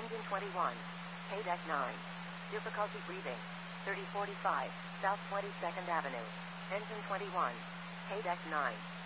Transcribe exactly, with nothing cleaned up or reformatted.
Engine twenty-one. K-Deck nine. Difficulty breathing. thirty forty-five, South twenty-second Avenue. Engine twenty-one. K-Deck nine.